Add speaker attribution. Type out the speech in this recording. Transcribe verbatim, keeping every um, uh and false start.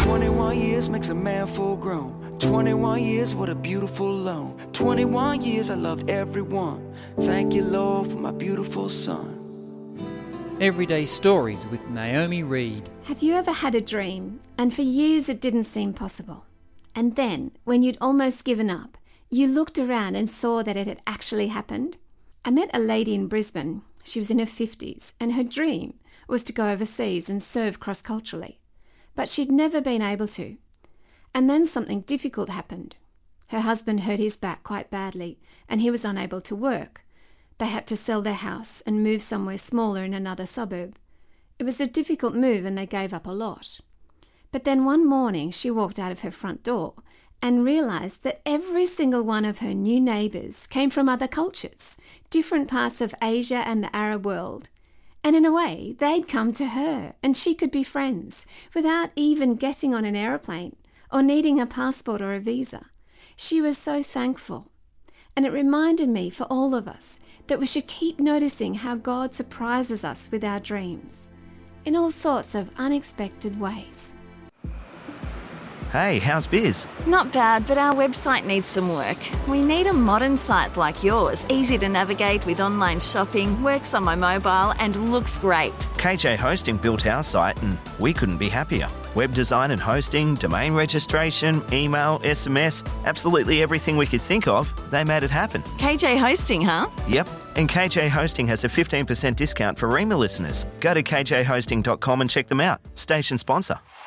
Speaker 1: twenty-one years makes a man full grown. twenty-one years, what a beautiful loan. twenty-one years, I loved everyone. Thank you, Lord, for my beautiful son.
Speaker 2: Everyday Stories with Naomi Reed.
Speaker 3: Have you ever had a dream and for years it didn't seem possible? And then, when you'd almost given up, you looked around and saw that it had actually happened? I met a lady in Brisbane. She was in her fifties and her dream was to go overseas and serve cross-culturally. But she'd never been able to. And then something difficult happened. Her husband hurt his back quite badly and he was unable to work. They had to sell their house and move somewhere smaller in another suburb. It was a difficult move and they gave up a lot. But then one morning she walked out of her front door and realised that every single one of her new neighbours came from other cultures, different parts of Asia and the Arab world. And in a way, they'd come to her and she could be friends without even getting on an aeroplane or needing a passport or a visa. She was so thankful. And it reminded me for all of us that we should keep noticing how God surprises us with our dreams in all sorts of unexpected ways.
Speaker 4: Hey, how's biz?
Speaker 5: Not bad, but our website needs some work. We need a modern site like yours, easy to navigate with online shopping, works on my mobile and looks great.
Speaker 4: K J Hosting built our site and we couldn't be happier. Web design and hosting, domain registration, email, S M S, absolutely everything we could think of, they made it happen.
Speaker 5: K J Hosting, huh?
Speaker 4: Yep, and K J Hosting has a fifteen percent discount for Rema listeners. Go to k j hosting dot com and check them out. Station sponsor.